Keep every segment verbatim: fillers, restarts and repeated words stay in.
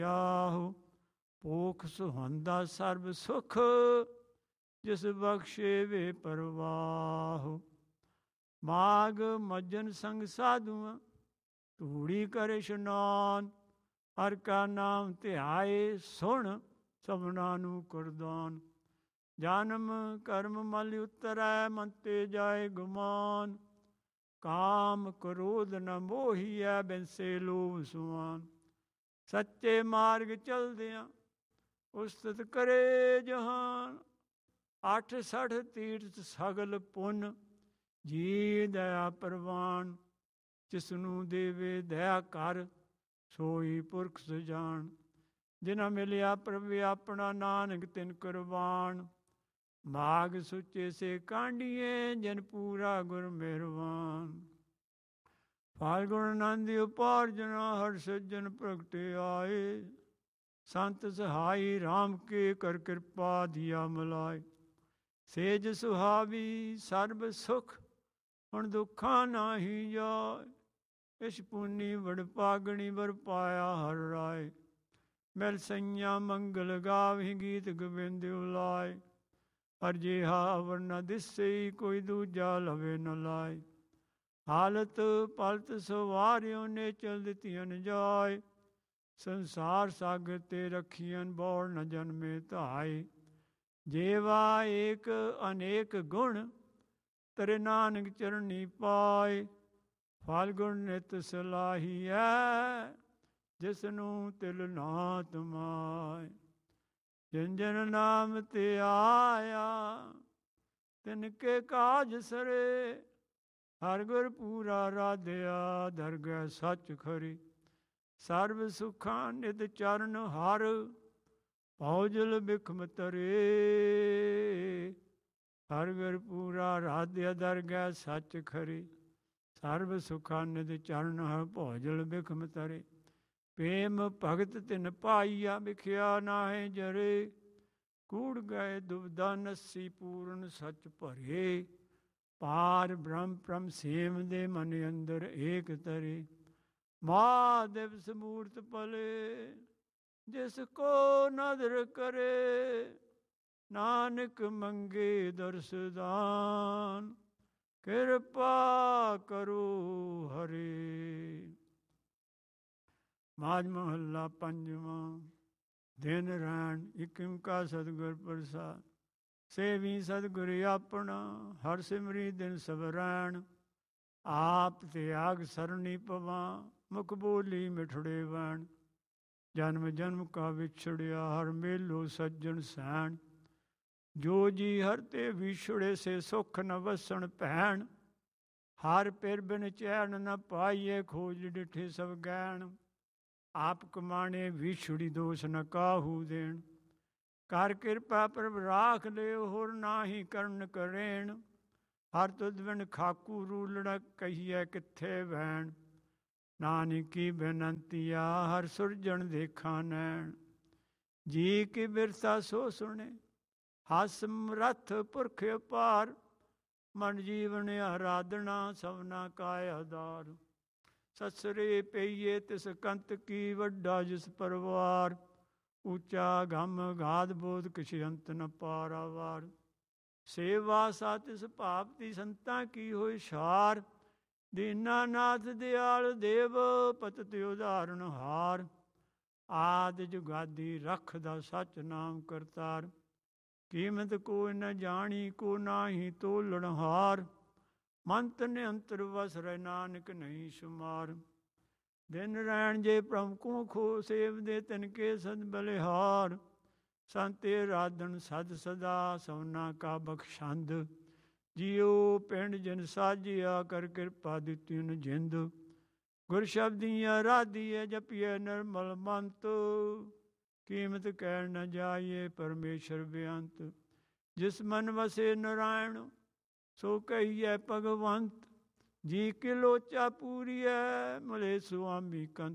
ਆਹੋ ਭੋਖ ਸੁਹੰਦਾ ਸਰਬ ਸੁਖ, ਜਿਸ ਬਖਸ਼ੇ ਵੇ ਪਰਵਾਹ। ਮਾਗ ਮੱਜਨ ਸੰਗ ਸਾਧੂਆਂ, ਧੂੜੀ ਕਰ ਇਸ਼ਨਾਨ। ਹਰ ਕਾ ਨਾਮ ਧਿਆਏ, ਸੁਣ ਸਭਨਾਂ ਨੂੰ ਕੁਰਦਾਨ। ਜਨਮ ਕਰਮ ਮਲ ਉਤਰੈ, ਮਨ ਤੇ ਜਾਏ ਗੁਮਾਨ। ਕਾਮ ਕ੍ਰੋਧ ਨ ਮੋਹੀਐ, ਬਿਨਸੇ ਲੋਭ ਸੁਆਨ। ਸੱਚੇ ਮਾਰਗ ਚਲਦਿਆਂ, ਉਸਤਤ ਕਰੇ ਜਹਾਨ। ਅੱਠ ਸਠ ਤੀਰਥ ਸਗਲ ਪੁੰਨ, ਜੀ ਦਇਆ ਪ੍ਰਵਾਨ। ਜਿਸਨੂੰ ਦੇਵੇ ਦਇਆ ਕਰ, ਸੋਈ ਪੁਰਖ ਸੁਜਾਨ। ਜਿਨਾ ਮਿਲਿਆ ਪ੍ਰਭ ਆਪਣਾ, ਨਾਨਕ ਤਿਨ ਕੁਰਬਾਨ। ਮਾਗ ਸੁਚੇ ਸੇ ਕਾਂਡੀਏ, ਜਿਨ ਪੂਰਾ ਗੁਰ ਮਿਹਰਬਾਨ। ਫਾਲਗੁਣ ਆਨੰਦ ਉਪਾਰਜਨਾ, ਹਰ ਸੱਜਣ ਪ੍ਰਗਟੇ ਆਏ। ਸੰਤ ਸਹਾਈ ਰਾਮ ਕੇ, ਕਰ ਕਿਰਪਾ ਦੀਆ ਮਲਾਏ। ਸੇਜ ਸੁਹਾਵੀ ਸਰਬ ਸੁਖ, ਹੁਣ ਦੁੱਖਾਂ ਨਾਹੀ ਜਾਏ। ਇਸ ਪੁੰਨੀ ਵਡ ਪਾਗਣੀ, ਵਰ ਪਾਇਆ ਹਰ ਰਾਏ। ਮਿਲ ਸਈਆਂ ਮੰਗਲ ਗਾਵੀ, ਗੀਤ ਗੋਬਿੰਦ ਉਲਾਏ। ਹਰ ਜਿਹਾ ਅਵਰ ਨ ਦਿਸੇ, ਕੋਈ ਦੂਜਾ ਲਵੇ ਨ ਲਾਏ। ਹਾਲਤ ਪਲਤ ਸਵਾਰਿਓ, ਨੇ ਚਲ ਦਿੱਤੀਆਂ ਜਾਏ। ਸੰਸਾਰ ਸਾਗਰ ਤੇ ਰਖੀਆਂ, ਬੌੜ ਨ ਜਨਮੇ ਧਾਏ। ਜੇਵਾ ਏਕ ਅਨੇਕ ਗੁਣ, ਤੇਰੇ ਨਾਨਕ ਚਰਣੀ ਪਾਏ। ਫਾਲਗੁਣ ਨਿਤ ਸਲਾਹੀਐ, ਜਿਸਨੂੰ ਤਿਲ ਨਾ ਤਮਾਏ। ਜਿਨ ਜਿਨ ਨਾਮ ਤੇ ਆਇਆ, ਤਿਨ ਕੇ ਕਾਜ ਸਰੇ। ਹਰ ਗੁਰ ਪੂਰਾ ਰਾਧਿਆ, ਦਰਗਹਿ ਸੱਚ ਖਰੀ। ਸਰਬ ਸੁਖਾਂ ਨਿਤ ਚਰਨ ਹਰ, ਭਉਜਲ ਬਿਖਮ ਤਰੇ। ਹਰ ਗੁਰ ਪੂਰਾ ਰਾਧਿਆ, ਦਰਗਹਿ ਸੱਚ ਖਰੀ। ਸਰਬ ਸੁਖਾਂ ਨਿਤ ਚਰਨ ਹਰ, ਭਉਜਲ ਬਿਖਮ ਤਰੇ। ਪ੍ਰੇਮ ਭਗਤ ਤਿਨ ਪਾਈਆ, ਵਿਖਿਆ ਨਾਹੀ ਜਰੇ। ਕੂੜ ਗਏ ਦੁਬਿਧਾ ਨੱਸੀ, ਪੂਰਨ ਸੱਚ ਭਰੇ। ਪਾਰ ਬ੍ਰਹਮ ਪਰਮ ਸੇਮ ਦੇ, ਮਨ ਅੰਦਰ ਏਕ ਤਰੇ। ਮਹਾ ਦਿਵਸ ਮੂਰਤ ਪਲੇ, ਜਿਸ ਕੋ ਨਦਰ ਕਰੇ। ਨਾਨਕ ਮੰਗੇ ਦਰਸ ਦਾਨ, ਕਿਰਪਾ ਕਰੋ ਹਰੇ। ਮਾਝ ਮਹੱਲਾ ਪੰਜਵਾਂ। ਦਿਨ ਰੈਣ ਇਕ ਓੰਕਾਰ ਸਤਿਗੁਰ ਪ੍ਰਸਾਦਿ। ਸੇਵੀ ਸਤਿਗੁਰ ਆਪਣਾ, ਹਰ ਸਿਮਰੀ ਦਿਨ ਸਵਰੈਣ। ਆਪ ਤਿਆਗ ਸਰਣੀ ਪਵਾਂ, ਮੁਖ ਬੋਲੀ ਮਿਠੜੇ ਵੈਣ। ਜਨਮ ਜਨਮ ਕਾ ਵਿਛੜਿਆ, ਹਰ ਮੇਲੋ ਸੱਜਣ ਸੈਣ। ਜੋ ਜੀ ਹਰ ਤੇ ਵਿਛੜੇ, ਸੇ ਸੁਖ ਨ ਵਸਣ ਭੈਣ। ਹਰ ਪਿਰ ਬਿਨ ਚੈਨ ਨ ਪਾਈਏ, ਖੋਜ ਡਿਠੇ ਸਭ ਗੈਣ। ਆਪ ਕਮਾਣੇ ਵਿਛੜੀ, ਦੋਸ਼ ਨ ਕਾਹੂ ਦੇਣ। ਕਰ ਕਿਰਪਾ ਪ੍ਰਭ ਰਾਖ ਲਿਓ, ਹੋਰ ਨਾਹੀ ਕਰਨ ਕਰੇਣ। ਹਰ ਤੁਧ ਬਿਨ ਖਾਕੂ ਰੂਲੜਾ, ਕਹੀਐ ਕਿੱਥੇ ਵੈਣ। ਨਾਨਕੀ ਬੇਨੰਤੀਆ, ਹਰ ਸੁਰਜਣ ਦੇਖਾਂ ਨੈਣ। ਜੀ ਕੀ ਬਿਰਥਾ ਸੋ ਸੁਣੇ, ਹਸ ਸਮਰੱਥ ਪੁਰਖ ਅਪਾਰ। ਮਨ ਜੀਵਨ ਆਰਾਧਨਾ, ਸਭਨਾ ਕਾ ਆਧਾਰ। ਸਸਰੇ ਪਈਏ ਤਿਸ ਕੰਤ ਕੀ, ਵੱਡਾ ਜਿਸ ਪਰਵਾਰ। ਉੱਚਾ ਗਮ ਗਾਧ ਬੋਧ, ਕਿਛ ਅੰਤ ਨ ਪਾਰਾਵਾਰ। ਸੇਵਾ ਸਾ ਤਿਸ ਭਾਵਤੀ, ਸੰਤਾਂ ਕੀ ਹੋਈ ਸਾਰ। ਦੀਨਾਨਾਥ ਦਿਆਲ ਦੇਵ, ਪਤਿਤ ਉਦਾਹਰਣ ਹਾਰ। ਆਦਿ ਜੁਗਾਦੀ ਰਖਦਾ, ਸਚ ਨਾਮ ਕਰਤਾਰ। ਕੀਮਤ ਕੋਈ ਨ ਜਾਣੀ, ਕੋ ਨਾਹੀ ਤੋਲਣ ਹਾਰ। ਮੰਤ ਨੇ ਅੰਤਰ ਵਸਰੈ, ਨਾਨਕ ਨਹੀਂ ਸ਼ੁਮਾਰ। ਦਿਨ ਰੈਣ ਜੇ ਪ੍ਰਭ ਕੋ ਖੋ, ਸੇਵਦੇ ਤਿਨ ਕੇ ਸਦ ਬਲਿਹਾਰ। ਸੰਤੇ ਰਾਧਨ ਸਦ ਸਦਾ, ਸਭਨਾ ਕਾ ਬਖਸ਼ੰਦ। ਜੀਉ ਪਿੰਡ ਜਿਨ ਸਾਜਿਆ, ਕਰ ਕਿਰਪਾ ਦਿੱਤੀਨ ਜਿੰਦ। ਗੁਰ ਸ਼ਬਦੀਆਂ ਰਾਧੀਏ, ਜਪੀਏ ਨਿਰਮਲ ਮੰਤ। ਕੀਮਤ ਕਹਿ ਨ ਜਾਈਏ, ਪਰਮੇਸ਼ਰ ਬੇਅੰਤ। ਜਿਸ ਮਨ ਵਸੇ ਨਰਾਇਣ, ਸੋ ਕਹੀਐ ਭਗਵੰਤ। ਜੀ ਕੀ ਲੋਚਾ ਪੂਰੀਐ, ਮਿਲੇ ਸੁਆਮੀ ਕੰਤ।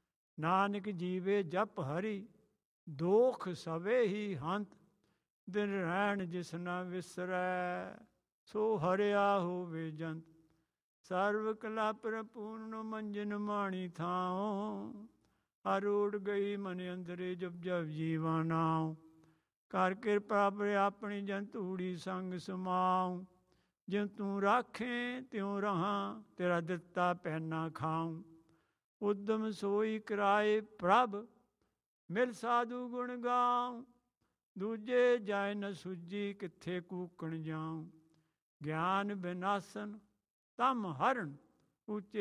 ਨਾਨਕ ਜੀਵੇ ਜਪ ਹਰੀ, ਦੋਖ ਸਵੇ ਹੀ ਹੰਤ। ਦਿਨ ਰੈਣ ਜਿਸ ਨ ਵਿਸਰੈ, ਸੋ ਹਰਿਆ ਹੋਵੇ ਜੰਤ। ਸਰਬ ਕਲਾ ਪ੍ਰਪੂਰਨ, ਮੰਜਨ ਮਾਣੀ ਥਾਉ। ਹਰ ਊੜ ਗਈ ਮਨ ਅੰਦਰੇ ਜਬ ਜਬ ਜੀਵਾ ਨਾਉ। ਕਰ ਕਿਰਪਾ ਪਰ ਆਪਣੀ ਜਨ ਧੂੜੀ ਸੰਗ ਸਮਾਉ। ਜਿਉ ਤੂੰ ਰਾਖੇ ਤਿਉ ਰਹਾ, ਤੇਰਾ ਦਿੱਤਾ ਪਹਿਨਾ ਖਾਉ। ਉਦਮ ਸੋਈ ਕਰਾਏ ਪ੍ਰਭ, ਮਿਲ ਸਾਧੂ ਗੁਣ ਗਾਉ। ਦੂਜੇ ਜਾਇ ਨ ਸੁਜੀ, ਕਿੱਥੇ ਕੂਕਣ ਜਾਉ। ਗਿਆਨ ਬਿਨਾਸਨ ਤਮ ਹਰਨ, ਉੱਚੇ